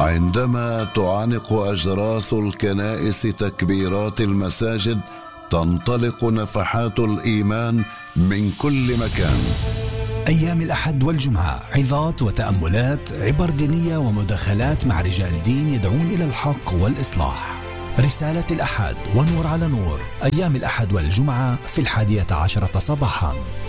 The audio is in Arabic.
عندما تعانق أجراس الكنائس تكبيرات المساجد، تنطلق نفحات الإيمان من كل مكان. أيام الأحد والجمعة عظات وتأملات، عبر دينية ومداخلات مع رجال دين يدعون إلى الحق والإصلاح. رسالة الأحد ونور على نور، أيام الأحد والجمعة في 11 صباحا.